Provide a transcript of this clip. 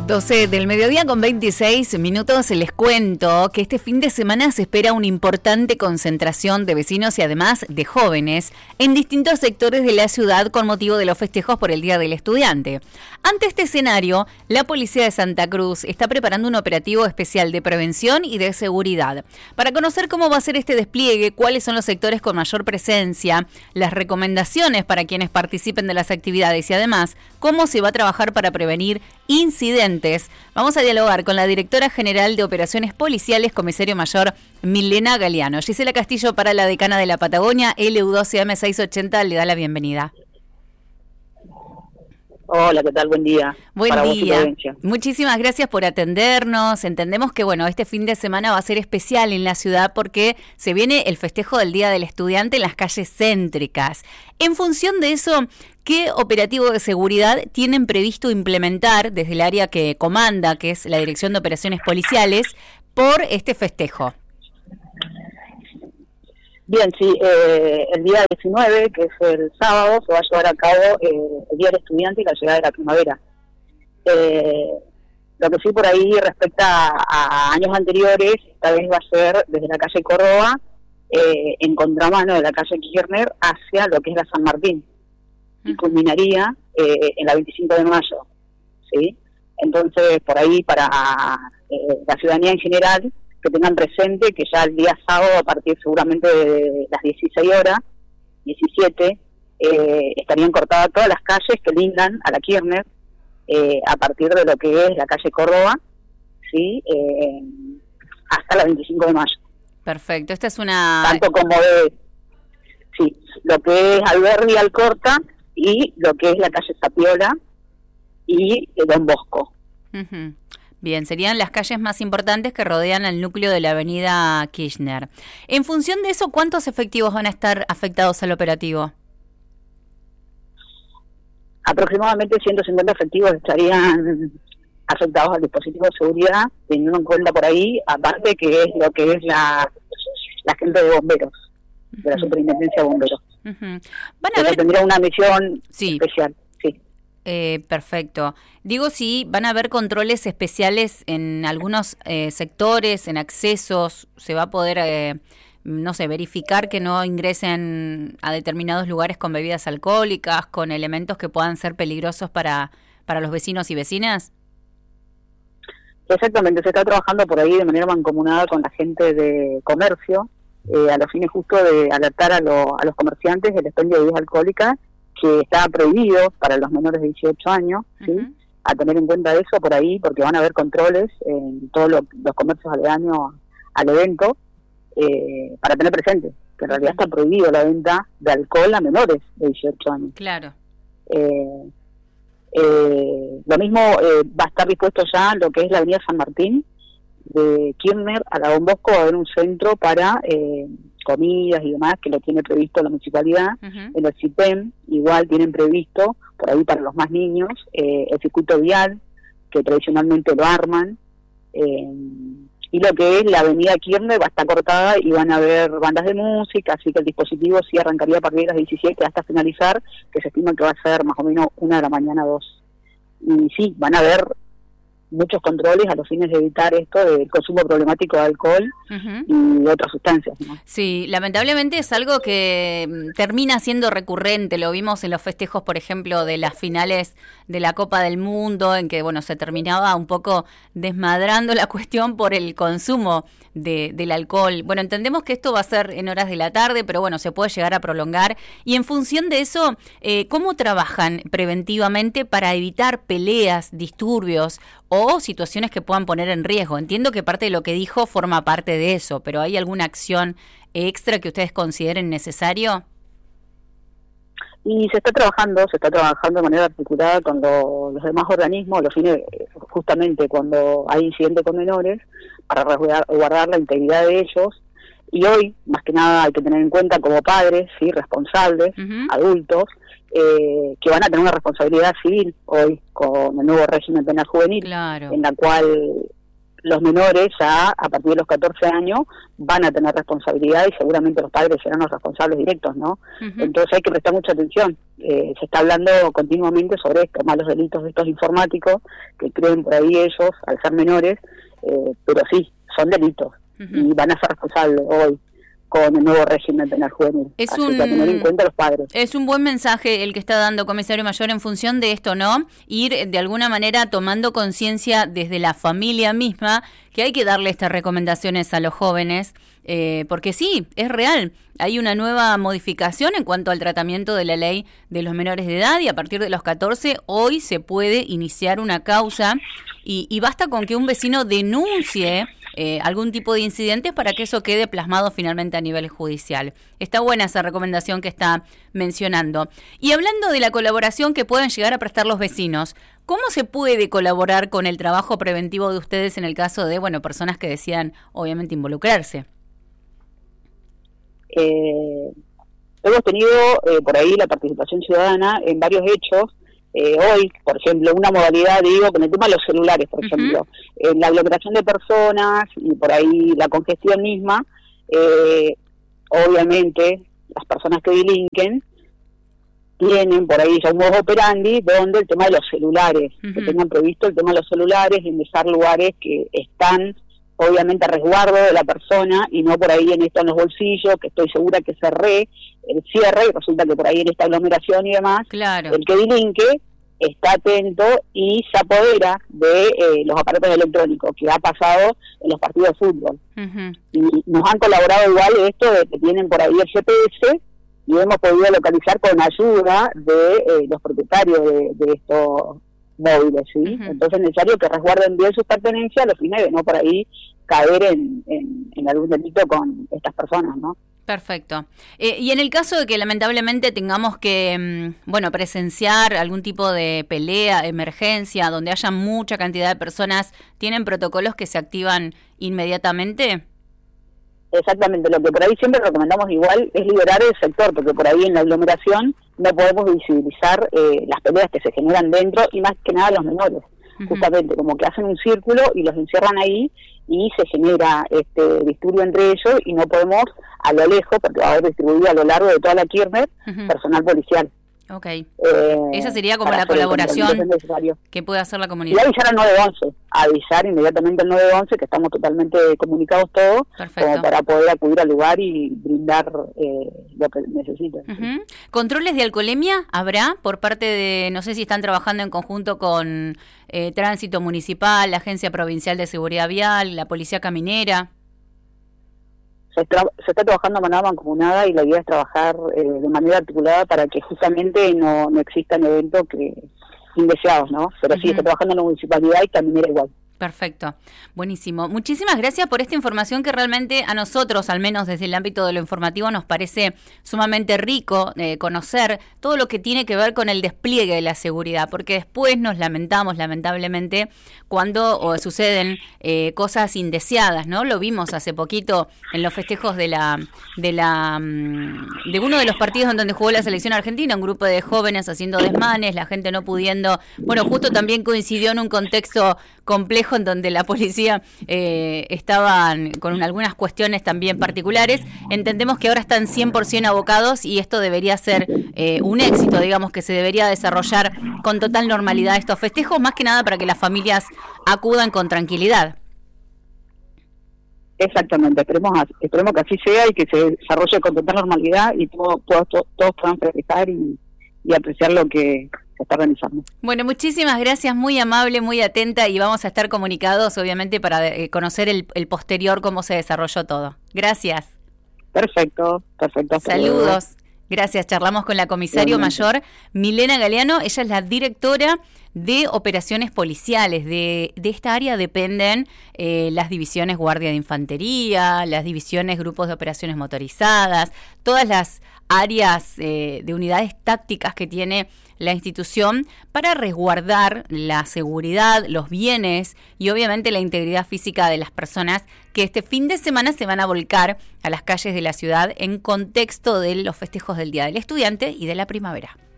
12 del mediodía con 26 minutos. Les cuento que este fin de semana se espera una importante concentración de vecinos y además de jóvenes en distintos sectores de la ciudad con motivo de los festejos por el Día del Estudiante. Ante este escenario, la Policía de Santa Cruz está preparando un operativo especial de prevención y de seguridad. Para conocer cómo va a ser este despliegue, cuáles son los sectores con mayor presencia, las recomendaciones para quienes participen de las actividades y además cómo se va a trabajar para prevenir incidentes, vamos a dialogar con la directora general de Operaciones Policiales, comisario mayor Milena Galeano. Gisela Castillo, para la decana de la Patagonia, LU12M680, le da la bienvenida. Hola, ¿qué tal? Buen día. Buen día. Muchísimas gracias por atendernos. Entendemos que, este fin de semana va a ser especial en la ciudad porque se viene el festejo del Día del Estudiante en las calles céntricas. En función de eso, ¿qué operativo de seguridad tienen previsto implementar desde el área que comanda, que es la Dirección de Operaciones Policiales, por este festejo? Bien, sí, el día 19, que es el sábado, se va a llevar a cabo el Día del Estudiante y la llegada de la primavera. Lo que sí por ahí respecta a años anteriores, esta vez va a ser desde la calle Córdoba, en contramano de la calle Kirchner, hacia lo que es la San Martín, y culminaría en la 25 de mayo, ¿sí? Entonces, por ahí, para la ciudadanía en general, que tengan presente que ya el día sábado, a partir seguramente de las 16 horas, 17, estarían cortadas todas las calles que lindan a la Kirchner, a partir de lo que es la calle Córdoba, ¿sí? Hasta la 25 de mayo. Perfecto, esta es una... Tanto como de, sí, lo que es Alberdi, Alcorta, y lo que es la calle Zapiola y Don Bosco. Uh-huh. Bien, serían las calles más importantes que rodean el núcleo de la avenida Kirchner. En función de eso, ¿cuántos efectivos van a estar afectados al operativo? Aproximadamente 150 efectivos estarían afectados al dispositivo de seguridad, teniendo en cuenta por ahí, aparte que es lo que es la gente de bomberos, de la Superintendencia de Bomberos. Uh-huh. Van a ver... tendría una misión especial. Perfecto. Digo, si van a haber controles especiales en algunos sectores, en accesos, se va a poder, verificar que no ingresen a determinados lugares con bebidas alcohólicas, con elementos que puedan ser peligrosos para los vecinos y vecinas. Exactamente, se está trabajando por ahí de manera mancomunada con la gente de comercio, a los fines justo de alertar a los comerciantes del expendio de bebidas alcohólicas, que está prohibido para los menores de 18 años, ¿sí? Uh-huh. A tener en cuenta eso por ahí, porque van a haber controles en todos los comercios aledaños al evento, para tener presente que en realidad está prohibido la venta de alcohol a menores de 18 años. Claro. Lo mismo va a estar dispuesto ya lo que es la avenida San Martín, de Kirchner a la Don Bosco, va a haber un centro para comidas y demás, que lo tiene previsto la municipalidad. Uh-huh. En el CIPEM igual tienen previsto, por ahí para los más niños, el circuito vial, que tradicionalmente lo arman, y lo que es la avenida Kirchner va a estar cortada y van a haber bandas de música, así que el dispositivo sí arrancaría a partir de las 17 hasta finalizar, que se estima que va a ser más o menos 1 de la mañana, 2. Y sí, van a haber muchos controles a los fines de evitar esto del consumo problemático de alcohol. Uh-huh. Y otras sustancias, ¿no? Sí, lamentablemente es algo que termina siendo recurrente. Lo vimos en los festejos, por ejemplo, de las finales de la Copa del Mundo, en que se terminaba un poco desmadrando la cuestión por el consumo del alcohol. Bueno, entendemos que esto va a ser en horas de la tarde, pero se puede llegar a prolongar. Y en función de eso, ¿cómo trabajan preventivamente para evitar peleas, disturbios o situaciones que puedan poner en riesgo? Entiendo que parte de lo que dijo forma parte de eso, pero ¿hay alguna acción extra que ustedes consideren necesario? Y se está trabajando de manera articulada con los demás organismos, los fines, justamente cuando hay incidentes con menores, para resguardar la integridad de ellos. Y hoy, más que nada, hay que tener en cuenta como padres, sí, responsables, uh-huh, adultos, que van a tener una responsabilidad civil hoy con el nuevo régimen penal juvenil, claro, en la cual los menores a partir de los 14 años van a tener responsabilidad y seguramente los padres serán los responsables directos, ¿no? Uh-huh. Entonces hay que prestar mucha atención. Se está hablando continuamente sobre esto, malos delitos de estos informáticos que creen por ahí ellos al ser menores, pero sí, son delitos y van a ser responsables hoy con el nuevo régimen penal juvenil. Así que a tener en cuenta a los padres. Es un buen mensaje el que está dando, comisario mayor, en función de esto, ¿no? Ir de alguna manera tomando conciencia desde la familia misma que hay que darle estas recomendaciones a los jóvenes, porque sí, es real. Hay una nueva modificación en cuanto al tratamiento de la ley de los menores de edad y a partir de los 14 hoy se puede iniciar una causa y basta con que un vecino denuncie algún tipo de incidentes para que eso quede plasmado finalmente a nivel judicial. Está buena esa recomendación que está mencionando. Y hablando de la colaboración que pueden llegar a prestar los vecinos, ¿cómo se puede colaborar con el trabajo preventivo de ustedes en el caso de, personas que decidan obviamente involucrarse? Hemos tenido por ahí la participación ciudadana en varios hechos. Hoy, por ejemplo, una modalidad, con el tema de los celulares, por ejemplo, la aglomeración de personas y por ahí la congestión misma, obviamente las personas que delinquen tienen por ahí ya un modus operandi donde el tema de los celulares, que tengan previsto el tema de los celulares, en dejar lugares que están obviamente a resguardo de la persona y no por ahí en los bolsillos, que estoy segura que cerré el cierre y resulta que por ahí en esta aglomeración y demás, claro. El que delinque está atento y se apodera de los aparatos electrónicos, que ha pasado en los partidos de fútbol. Y nos han colaborado igual esto de que tienen por ahí el GPS y hemos podido localizar con ayuda de los propietarios de estos móviles, ¿sí? Entonces es necesario que resguarden bien sus pertenencias a los fines de no por ahí caer en algún delito con estas personas, ¿no? Perfecto. Y en el caso de que lamentablemente tengamos que, presenciar algún tipo de pelea, emergencia, donde haya mucha cantidad de personas, ¿tienen protocolos que se activan inmediatamente? Exactamente, lo que por ahí siempre recomendamos igual es liberar el sector, porque por ahí en la aglomeración no podemos visibilizar las peleas que se generan dentro y más que nada los menores, justamente como que hacen un círculo y los encierran ahí y se genera disturbio entre ellos y no podemos a lo lejos, porque va a haber distribuido a lo largo de toda la Kirchner, personal policial. Ok. Esa sería como la colaboración que puede hacer la comunidad. Y avisar al 911, avisar inmediatamente al 911 que estamos totalmente comunicados todos, como para poder acudir al lugar y brindar lo que necesiten. ¿Controles de alcoholemia habrá por parte de, no sé si están trabajando en conjunto con Tránsito Municipal, la Agencia Provincial de Seguridad Vial, la Policía Caminera? Se está trabajando de manera mancomunada y la idea es trabajar de manera articulada para que justamente no existan eventos indeseados, ¿no? Pero sí, está trabajando en la municipalidad y también era igual. Perfecto, buenísimo. Muchísimas gracias por esta información que realmente a nosotros, al menos desde el ámbito de lo informativo, nos parece sumamente rico conocer todo lo que tiene que ver con el despliegue de la seguridad, porque después nos lamentamos, lamentablemente, cuando suceden cosas indeseadas, ¿no? Lo vimos hace poquito en los festejos de uno de los partidos en donde jugó la selección argentina, un grupo de jóvenes haciendo desmanes, la gente no pudiendo, justo también coincidió en un contexto complejo en donde la policía estaban con algunas cuestiones también particulares. Entendemos que ahora están 100% abocados y esto debería ser un éxito, digamos, que se debería desarrollar con total normalidad estos festejos, más que nada para que las familias acudan con tranquilidad. Exactamente, esperemos que así sea y que se desarrolle con total normalidad y todos puedan festejar y apreciar lo que se está organizando. Bueno, muchísimas gracias, muy amable, muy atenta y vamos a estar comunicados obviamente para conocer el posterior, cómo se desarrolló todo. Gracias. Perfecto. Saludos. Gracias, charlamos con la comisario mayor Milena Galeano, ella es la directora de operaciones policiales. De esta área dependen las divisiones guardia de infantería, las divisiones grupos de operaciones motorizadas, todas las áreas de unidades tácticas que tiene la institución para resguardar la seguridad, los bienes y obviamente la integridad física de las personas que este fin de semana se van a volcar a las calles de la ciudad en contexto de los festejos del Día del Estudiante y de la primavera.